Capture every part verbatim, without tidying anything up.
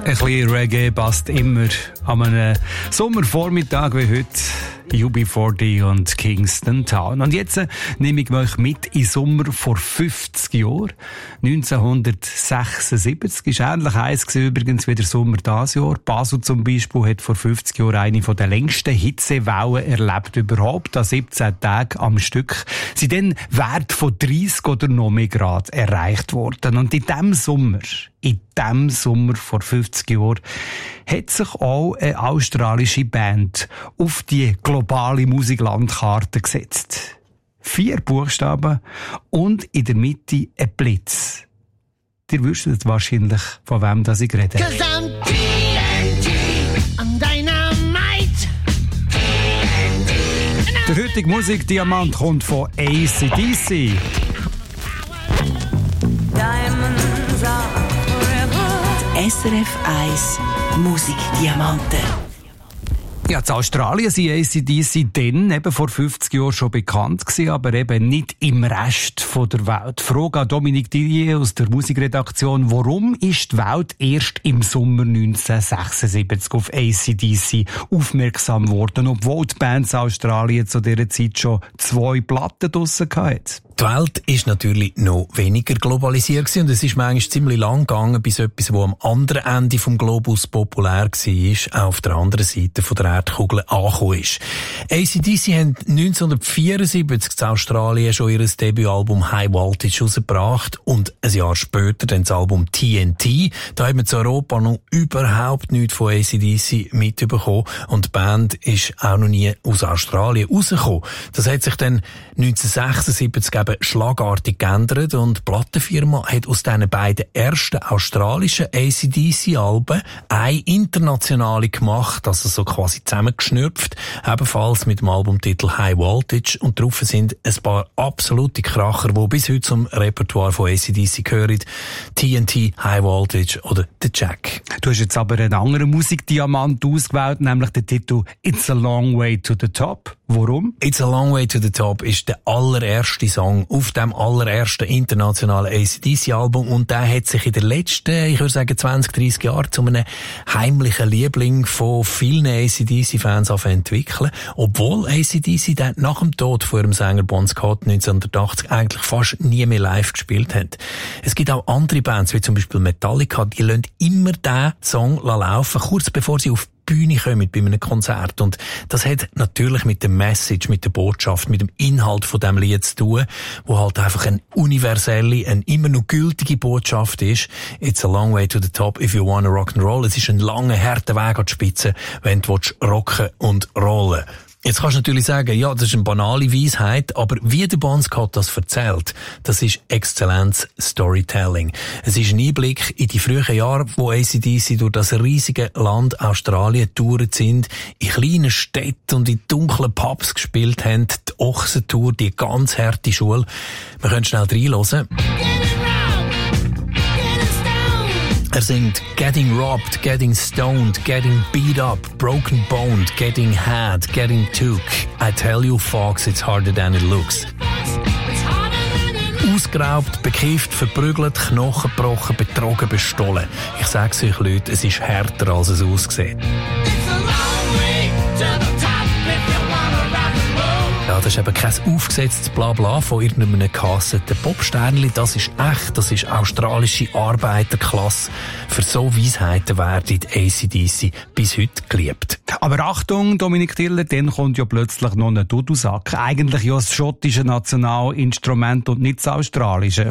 Ein bisschen Reggae passt immer an einem Sommervormittag wie heute. U B vierzig und Kingston Town. Und jetzt äh, nehme ich euch mit in Sommer vor fünfzig Jahren. neunzehnhundertsechsundsiebzig ist ähnlich heiß gewesen, übrigens wie der Sommer dieses Jahr. Basel zum Beispiel hat vor fünfzig Jahren eine der längsten Hitzewellen erlebt überhaupt, an siebzehn Tagen am Stück. Sie dann Wert von dreissig oder noch mehr Grad erreicht worden. Und in diesem Sommer, in diesem Sommer vor fünfzig Jahren, hat sich auch eine australische Band auf die globale Musiklandkarte gesetzt. Vier Buchstaben und in der Mitte ein Blitz. Ihr wüsstet wahrscheinlich, von wem das ich rede. Der heutige Musikdiamant kommt von A C D C. S R F eins Musikdiamanten. Ja, in Australien sind A C D C dann eben vor fünfzig Jahren schon bekannt gewesen, aber eben nicht im Rest der Welt. Frage an Dominique Dillier aus der Musikredaktion: Warum ist die Welt erst im Sommer neunzehnhundertsechsundsiebzig auf A C D C aufmerksam geworden, obwohl die Bands Australien zu dieser Zeit schon zwei Platten draussen hatten? Die Welt ist natürlich noch weniger globalisiert gewesen, und es ist manchmal ziemlich lang gegangen, bis etwas, das am anderen Ende vom Globus populär war, auch auf der anderen Seite von der Erdkugel angekommen ist. A C D C haben neunzehnhundertvierundsiebzig in Australien schon ihr Debütalbum High Voltage herausgebracht und ein Jahr später dann das Album T N T. Da haben wir zu Europa noch überhaupt nichts von A C D C mitbekommen und die Band ist auch noch nie aus Australien rausgekommen. Das hat sich dann neunzehnhundertsechsundsiebzig eben schlagartig geändert und die Plattenfirma hat aus diesen beiden ersten australischen A C D C-Alben eine internationale gemacht, also so quasi zusammengeschnürpft, ebenfalls mit dem Albumtitel High Voltage, und drauf sind ein paar absolute Kracher, die bis heute zum Repertoire von A C D C gehören. T N T, High Voltage oder The Jack. Du hast jetzt aber einen anderen Musikdiamant ausgewählt, nämlich den Titel It's a Long Way to the Top. Warum? It's a Long Way to the Top ist der allererste Song auf dem allerersten internationalen A C D C-Album, und der hat sich in den letzten, ich würde sagen, zwanzig, dreissig Jahren zu einem heimlichen Liebling von vielen A C D C-Fans entwickeln, obwohl A C D C dann nach dem Tod von ihrem Sänger Bon Scott neunzehnhundertachtzig eigentlich fast nie mehr live gespielt hat. Es gibt auch andere Bands, wie zum Beispiel Metallica, die lassen immer diesen Song laufen, kurz bevor sie auf Bühne kommen bei einem Konzert. Und das hat natürlich mit der Message, mit der Botschaft, mit dem Inhalt von diesem Lied zu tun, wo halt einfach eine universelle, eine immer noch gültige Botschaft ist. It's a long way to the top if you wanna rock and roll. Es ist ein langer, harter Weg an die Spitze, wenn du rocken und rollen willst. Jetzt kannst du natürlich sagen, ja, das ist eine banale Weisheit, aber wie der Bon Scott das erzählt, das ist Exzellenz Storytelling. Es ist ein Einblick in die frühen Jahre, wo A C D C durch das riesige Land Australien getourt sind, in kleinen Städten und in dunklen Pubs gespielt haben, die Ochsentour, die ganz harte Schule. Wir können schnell reinhören. Er singt Getting Robbed, Getting Stoned, Getting Beat Up, Broken Boned, Getting Had, Getting Took. I tell you, Fox, it's harder than it looks. Ausgeraubt, bekifft, verprügelt, Knochen gebrochen, betrogen, bestohlen. Ich sag's euch, Leute, es ist härter, als es aussieht. Ja, das ist eben kein aufgesetztes Blabla von irgendeinem gehassten Popsternli. Das ist echt, das ist australische Arbeiterklasse. Für so Weisheiten werden A C D C bis heute geliebt. Aber Achtung, Dominique Dillier, dann kommt ja plötzlich noch ein Dudelsack. Eigentlich ja das schottische Nationalinstrument und nicht das australische.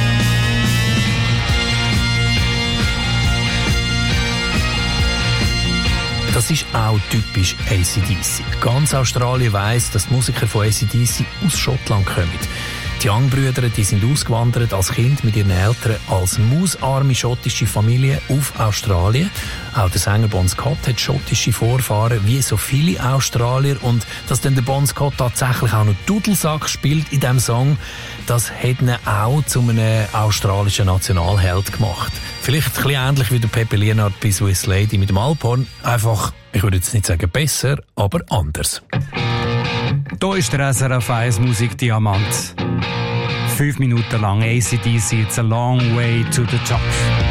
Das ist auch typisch A C D C. Ganz Australien weiss, dass die Musiker von A C D C aus Schottland kommen. Die Young-Brüder, die sind ausgewandert als Kind mit ihren Eltern als mausarme schottische Familie auf Australien. Auch der Sänger Bon Scott hat schottische Vorfahren, wie so viele Australier. Und dass dann der Bon Scott tatsächlich auch noch Dudelsack spielt in diesem Song, das hat ihn auch zu einem australischen Nationalheld gemacht. Vielleicht ein bisschen ähnlich wie der Pepe Lienard bei Swiss Lady mit dem Alphorn. Einfach, ich würde jetzt nicht sagen besser, aber anders. Da ist der S R F eins Musikdiamant. Fünf Minuten lang A C D C, It's a Long Way to the Top.